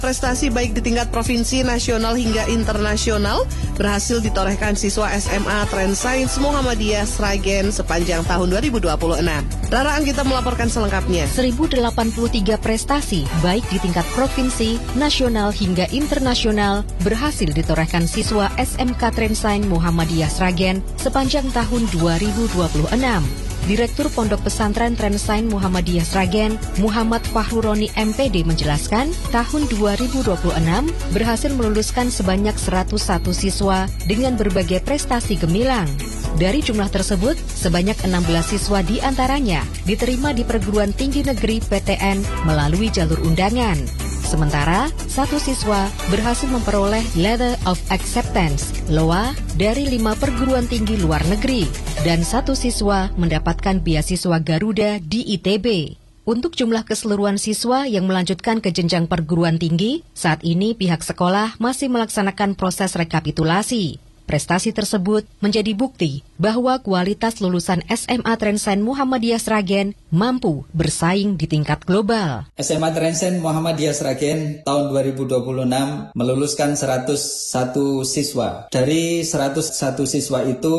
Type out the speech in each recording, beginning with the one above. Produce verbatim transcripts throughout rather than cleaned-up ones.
Prestasi baik di tingkat provinsi, nasional hingga internasional berhasil ditorehkan siswa S M A Trend Sains Muhammadiyah Sragen sepanjang tahun dua ribu dua puluh enam. Rara Anggita melaporkan selengkapnya. seribu delapan puluh tiga prestasi baik di tingkat provinsi, nasional hingga internasional berhasil ditorehkan siswa S M K Trend Sains Muhammadiyah Sragen sepanjang tahun dua ribu dua puluh enam. Direktur Pondok Pesantren Trend Sains Muhammadiyah Sragen, Muhammad Fahruroni M P D menjelaskan, tahun dua ribu dua puluh enam berhasil meluluskan sebanyak seratus satu siswa dengan berbagai prestasi gemilang. Dari jumlah tersebut, sebanyak enam belas siswa diantaranya diterima di perguruan tinggi negeri P T N melalui jalur undangan. Sementara, satu siswa berhasil memperoleh Letter of Acceptance, L O A, dari lima perguruan tinggi luar negeri, dan satu siswa mendapatkan beasiswa Garuda di I T B. Untuk jumlah keseluruhan siswa yang melanjutkan ke jenjang perguruan tinggi, saat ini pihak sekolah masih melaksanakan proses rekapitulasi. Prestasi tersebut menjadi bukti bahwa kualitas lulusan S M A Trend Sains Muhammadiyah Sragen mampu bersaing di tingkat global. S M A Trend Sains Muhammadiyah Sragen tahun dua ribu dua puluh enam meluluskan seratus satu siswa. Dari seratus satu siswa itu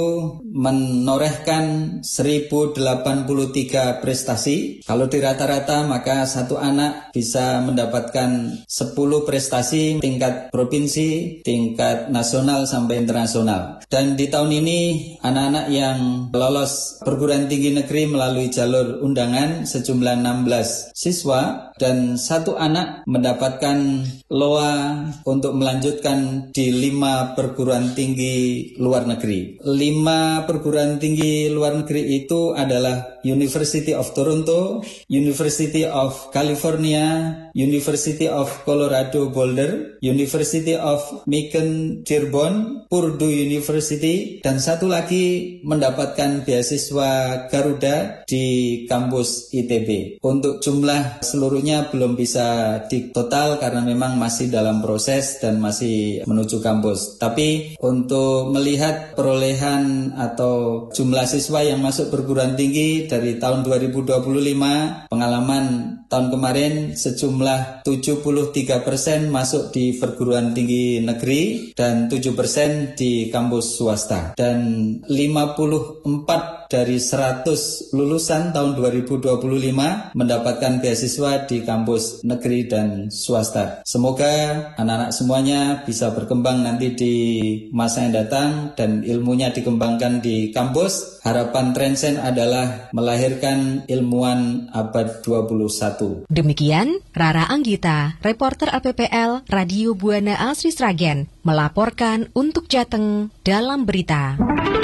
menorehkan seribu delapan puluh tiga prestasi. Kalau di rata-rata maka satu anak bisa mendapatkan sepuluh prestasi tingkat provinsi, tingkat nasional sampai internasional. Dan di tahun ini anak-anak yang lolos perguruan tinggi negeri melalui jalur undangan sejumlah enam belas siswa dan satu anak mendapatkan L O A untuk melanjutkan di lima perguruan tinggi luar negeri. Lima perguruan tinggi luar negeri itu adalah University of Toronto, University of California, University of Colorado Boulder, University of Michigan Dearborn, Purdue University, dan satu lagi mendapatkan beasiswa Garuda di kampus I T B. Untuk jumlah seluruhnya belum bisa ditotal karena memang masih dalam proses dan masih menuju kampus. Tapi untuk melihat perolehan atau jumlah siswa yang masuk perguruan tinggi dari tahun dua ribu dua puluh lima, pengalaman tahun kemarin sejumlah tujuh puluh tiga persen masuk di perguruan tinggi negeri dan tujuh persen di kampus swasta. Dan lima puluh empat dari seratus lulusan tahun dua ribu dua puluh lima mendapatkan beasiswa di kampus negeri dan swasta. Semoga anak-anak semuanya bisa berkembang nanti di masa yang datang dan ilmunya dikembangkan di kampus. Harapan Trend Sains adalah melahirkan ilmuwan abad dua puluh satu. Demikian, Rara Anggita, reporter A P P L Radio Buana Asri Sragen, melaporkan untuk Jateng dalam berita.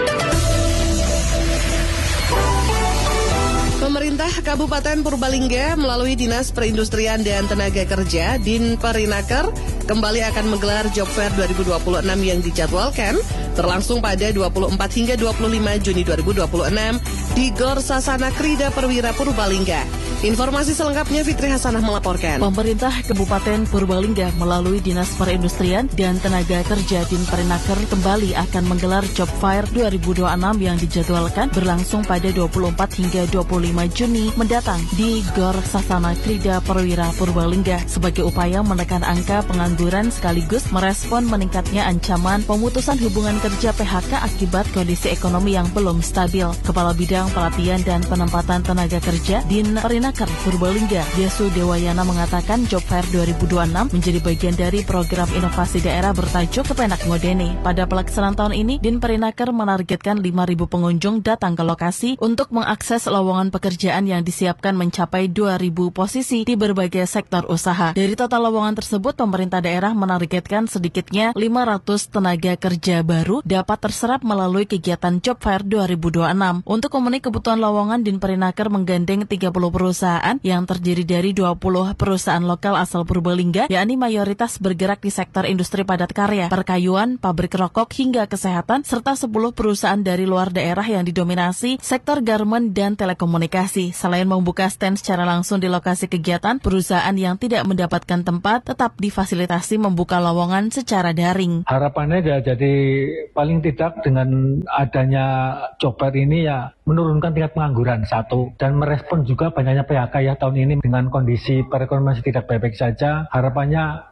Pemerintah Kabupaten Purbalingga melalui Dinas Perindustrian dan Tenaga Kerja Dinperinaker kembali akan menggelar Job Fair dua ribu dua puluh enam yang dijadwalkan berlangsung pada dua puluh empat hingga dua puluh lima Juni dua ribu dua puluh enam di Gor Sasana Krida Perwira Purbalingga. Informasi selengkapnya Fitri Hasanah melaporkan. Pemerintah Kabupaten Purbalingga melalui Dinas Perindustrian dan Tenaga Kerja Dinperinaker kembali akan menggelar Job Fair dua ribu dua puluh enam yang dijadwalkan berlangsung pada dua puluh empat hingga dua puluh lima Juni mendatang di Gor Sasana Krida Perwira Purbalingga sebagai upaya menekan angka pengangguran sekaligus merespon meningkatnya ancaman pemutusan hubungan kerja P H K akibat kondisi ekonomi yang belum stabil. Kepala Bidang Pelatihan dan Penempatan Tenaga Kerja Dinperinaker Purbalingga, Yesu Dewayana mengatakan Job Fair dua ribu dua puluh enam menjadi bagian dari program inovasi daerah bertajuk Kepenak Ngodene. Pada pelaksanaan tahun ini, Dinperinaker menargetkan lima ribu pengunjung datang ke lokasi untuk mengakses lowongan pekerjaan yang disiapkan mencapai dua ribu posisi di berbagai sektor usaha. Dari total lowongan tersebut, pemerintah daerah menargetkan sedikitnya lima ratus tenaga kerja baru dapat terserap melalui kegiatan Job Fair dua ribu dua puluh enam. Untuk memenuhi kebutuhan lowongan, Dinperinaker menggandeng tiga puluh perusahaan yang terdiri dari dua puluh perusahaan lokal asal Purbalingga, yakni mayoritas bergerak di sektor industri padat karya, perkayuan, pabrik rokok hingga kesehatan, serta sepuluh perusahaan dari luar daerah yang didominasi sektor garmen dan telekomunikasi. Selain membuka stand secara langsung di lokasi kegiatan, perusahaan yang tidak mendapatkan tempat tetap difasilitasi membuka lowongan secara daring. Harapannya jadi paling tidak dengan adanya Job Fair ini ya menurunkan tingkat pengangguran satu, dan merespon juga banyaknya P H K ya tahun ini dengan kondisi perekonomian tidak baik-baik saja. Harapannya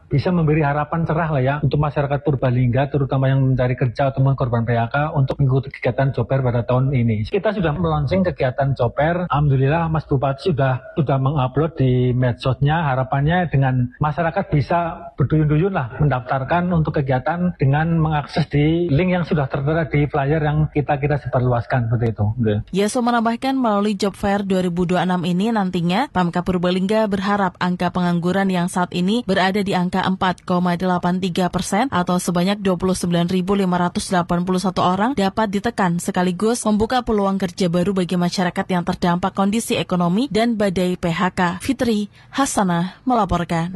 bisa memberi harapan cerah lah ya untuk masyarakat Purbalingga, terutama yang mencari kerja ataupun korban P H K untuk mengikuti kegiatan job fair pada tahun ini. Kita sudah melaunching kegiatan job fair. Alhamdulillah Mas Bupati sudah sudah mengupload di medsosnya. Harapannya dengan masyarakat bisa berduyun-duyun lah mendaftarkan untuk kegiatan dengan mengakses di link yang sudah tertera di flyer yang kita kita sebarluaskan seperti itu. Yaso menambahkan melalui job fair dua ribu dua puluh enam ini nantinya Pemkab Purbalingga berharap angka pengangguran yang saat ini berada di angka empat koma delapan tiga persen atau sebanyak dua puluh sembilan ribu lima ratus delapan puluh satu orang dapat ditekan sekaligus membuka peluang kerja baru bagi masyarakat yang terdampak kondisi ekonomi dan badai P H K. Fitri Hasanah melaporkan.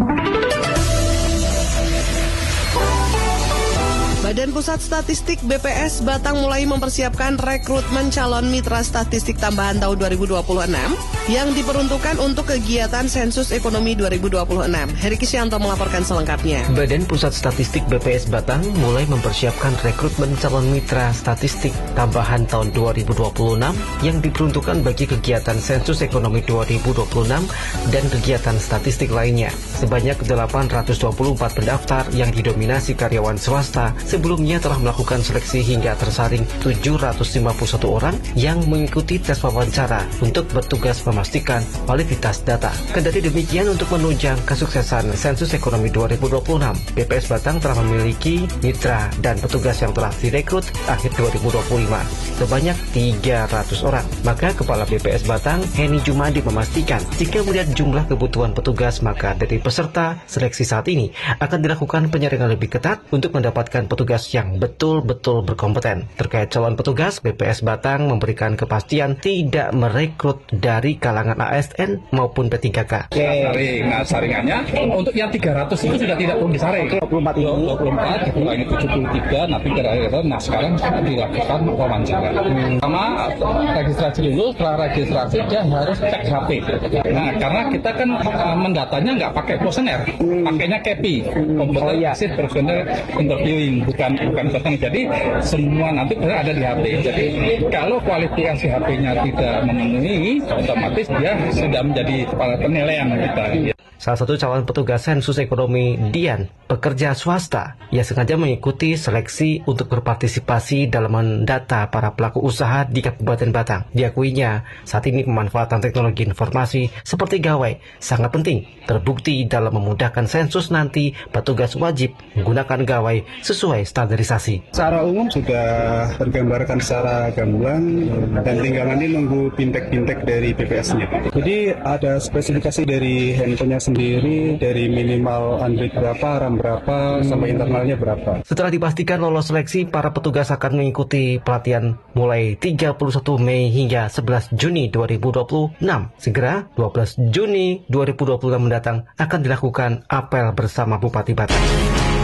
Badan Pusat Statistik B P S Batang mulai mempersiapkan rekrutmen calon mitra statistik tambahan tahun dua ribu dua puluh enam yang diperuntukkan untuk kegiatan sensus ekonomi dua ribu dua puluh enam. Heri Kisyanto melaporkan selengkapnya. Badan Pusat Statistik B P S Batang mulai mempersiapkan rekrutmen calon mitra statistik tambahan tahun dua ribu dua puluh enam yang diperuntukkan bagi kegiatan sensus ekonomi dua ribu dua puluh enam dan kegiatan statistik lainnya. Sebanyak delapan ratus dua puluh empat pendaftar yang didominasi karyawan swasta sebelumnya telah melakukan seleksi hingga tersaring tujuh ratus lima puluh satu orang yang mengikuti tes wawancara untuk bertugas memastikan validitas data. Kendati demikian, untuk menunjang kesuksesan sensus ekonomi dua ribu dua puluh enam, B P S Batang telah memiliki mitra dan petugas yang telah direkrut akhir dua ribu dua puluh lima sebanyak tiga ratus orang. Maka Kepala B P S Batang, Heni Jumadi, memastikan jika melihat jumlah kebutuhan petugas, maka dari peserta seleksi saat ini akan dilakukan penyaringan lebih ketat untuk mendapatkan petugas yang betul-betul berkompeten. Terkait calon petugas, B P S Batang memberikan kepastian tidak merekrut dari kalangan A S N maupun P tiga K. Saring, nah saringannya untuk yang tiga ratus itu sudah tidak perlu disaring. dua puluh empat ini, dua puluh empat dikurangi tujuh puluh tiga, nanti kira-kira, nah sekarang dilakukan wawancara. Sama registrasi dulu, setelah registrasi dia harus cek H P. Nah, karena kita kan uh, mendatanya nggak pakai kuesioner, pakainya K P, Computer Assisted Personal Interviewing, bukan bukan kuesioner. Jadi semua nanti ada di H P. Jadi kalau kualifikasi H P-nya tidak memenuhi, otomatis dia sudah menjadi penilaian kita. Salah satu calon petugas sensus ekonomi, Dian, pekerja swasta, ia sengaja mengikuti seleksi untuk berpartisipasi dalam mendata para pelaku usaha di Kabupaten Batang. Diakuinya, saat ini pemanfaatan teknologi informasi seperti gawai sangat penting, terbukti dalam memudahkan sensus nanti petugas wajib menggunakan gawai sesuai standarisasi. Secara umum sudah tergambarkan secara gamblang dan tinggal nanti nunggu pintek-pintek dari B P S-nya. Jadi ada spesifikasi dari handphonenya sendiri, dari minimal Android berapa, RAM berapa, sampai internalnya berapa. Setelah dipastikan lolos seleksi, para petugas akan mengikuti pelatihan mulai tiga puluh satu Mei hingga sebelas Juni dua ribu dua puluh enam. Segera dua belas Juni dua ribu dua puluh enam mendatang akan dilakukan apel bersama Bupati Batang.